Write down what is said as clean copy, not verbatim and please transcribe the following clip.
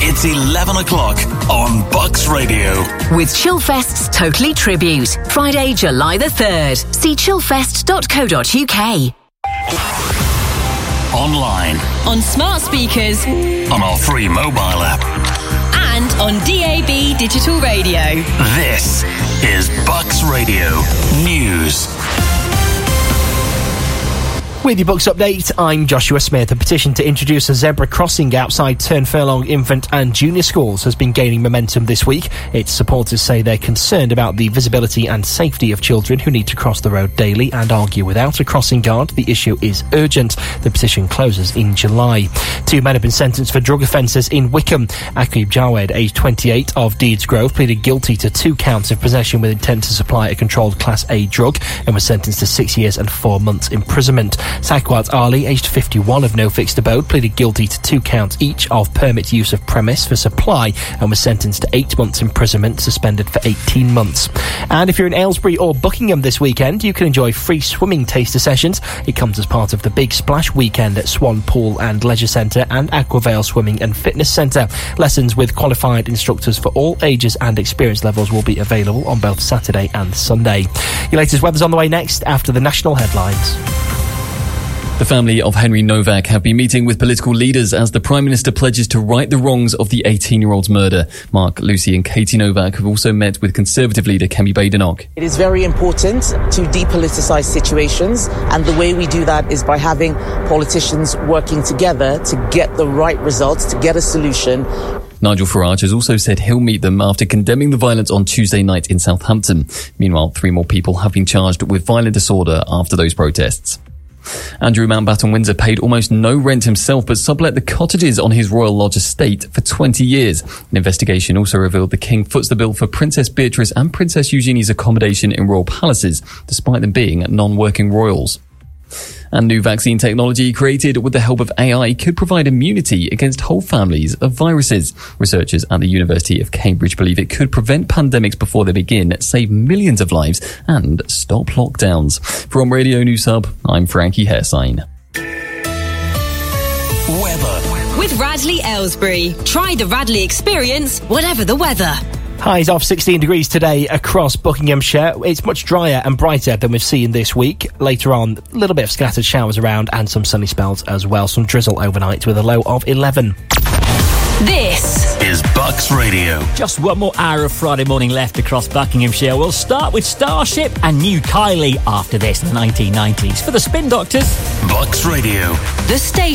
It's 11 o'clock on Bucks Radio. With Chillfest's Totally Tribute, Friday, July the 3rd. See chillfest.co.uk. Online. On smart speakers. On our free mobile app. And on DAB Digital Radio. This is Bucks Radio News. With your Bucks update, I'm Joshua Smith. A petition to introduce a zebra crossing outside Turnfurlong infant and junior schools has been gaining momentum this week. Its supporters say they're concerned about the visibility and safety of children who need to cross the road daily and argue without a crossing guard. The issue is urgent. The petition closes in July. 2 men have been sentenced for drug offences in Wickham. Aqib Jawed, aged 28, of Deeds Grove, pleaded guilty to 2 counts of possession with intent to supply a controlled Class A drug and was sentenced to 6 years and 4 months imprisonment. Sakwat Ali, aged 51, of No Fixed Abode, pleaded guilty to 2 counts each of permit use of premise for supply and was sentenced to 8 months imprisonment, suspended for 18 months. And if you're in Aylesbury or Buckingham this weekend, you can enjoy free swimming taster sessions. It comes as part of the Big Splash weekend at Swan Pool and Leisure Centre and Aquavale Swimming and Fitness Centre. Lessons with qualified instructors for all ages and experience levels will be available on both Saturday and Sunday. Your latest weather's on the way next after the national headlines. The family of Henry Novak have been meeting with political leaders as the Prime Minister pledges to right the wrongs of the 18-year-old's murder. Mark, Lucy and Katie Novak have also met with Conservative leader Kemi Badenoch. It is very important to depoliticise situations, and the way we do that is by having politicians working together to get the right results, to get a solution. Nigel Farage has also said he'll meet them after condemning the violence on Tuesday night in Southampton. Meanwhile, 3 more people have been charged with violent disorder after those protests. Andrew Mountbatten Windsor paid almost no rent himself but sublet the cottages on his Royal Lodge estate for 20 years. An investigation also revealed the King foots the bill for Princess Beatrice and Princess Eugenie's accommodation in royal palaces, despite them being non-working royals. And new vaccine technology created with the help of AI could provide immunity against whole families of viruses. Researchers at the University of Cambridge believe it could prevent pandemics before they begin, save millions of lives, and stop lockdowns. From Radio News Hub, I'm Frankie Hairsign. Weather. With Radley Aylesbury. Try the Radley experience, whatever the weather. Highs of 16 degrees today across Buckinghamshire. It's much drier and brighter than we've seen this week. Later on, a little bit of scattered showers around and some sunny spells as well. Some drizzle overnight with a low of 11. This is Bucks Radio. Just one more hour of Friday morning left across Buckinghamshire. We'll start with Starship and New Kylie after this in the 1990s. For the Spin Doctors, Bucks Radio. The station.